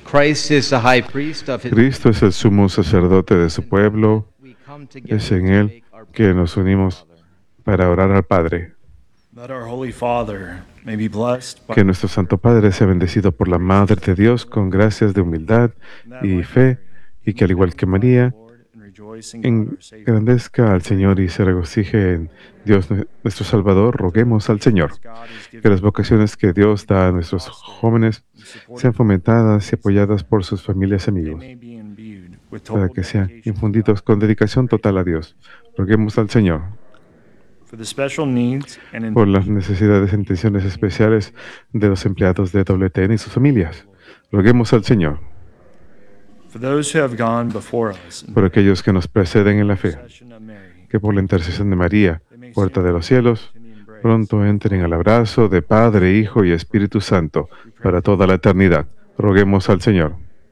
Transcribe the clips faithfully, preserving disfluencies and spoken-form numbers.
Christ is the high priest of his Cristo es el sumo sacerdote de su pueblo. we come together Es en to Él make our que nos unimos para orar al Padre. That our Holy Father may be blessed by Que nuestro Santo Padre sea bendecido por la Madre de Dios con gracias de humildad y fe, y que al igual que María, engrandezca al Señor y se regocije en Dios nuestro Salvador. Roguemos al Señor que las vocaciones que Dios da a nuestros jóvenes sean fomentadas y apoyadas por sus familias y amigos, para que sean infundidos con dedicación total a Dios. Roguemos al Señor por las necesidades e intenciones especiales de los empleados de W T N y sus familias. Roguemos al Señor por aquellos que nos preceden en la fe, que por la intercesión de María, puerta de los cielos, pronto entren al abrazo de Padre, Hijo y Espíritu Santo para toda la eternidad. Roguemos al Señor.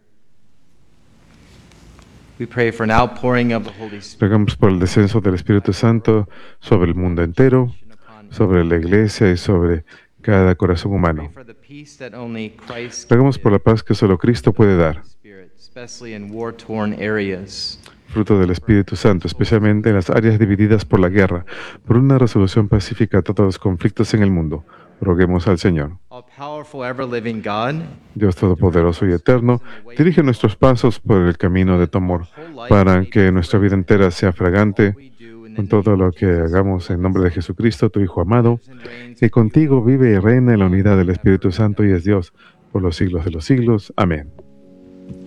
We pray for an outpouring of the Holy Spirit Rogamos por el descenso del Espíritu Santo sobre el mundo entero, sobre la Iglesia y sobre cada corazón humano. for the peace that only Christ Rogamos por la paz que solo Cristo puede dar, Spirit, especially in war-torn areas. fruto del Espíritu Santo, especialmente en las áreas divididas por la guerra, por una resolución pacífica a todos los conflictos en el mundo. Roguemos al Señor. All-powerful, ever-living God, Dios Todopoderoso y Eterno, dirige nuestros pasos por el camino de tu amor, para que nuestra vida entera sea fragante con todo lo que hagamos en nombre de Jesucristo, tu Hijo amado, que contigo vive y reina en la unidad del Espíritu Santo y es Dios por los siglos de los siglos. Amén.